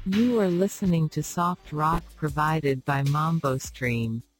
You are listening to soft rock provided by Mambo Stream.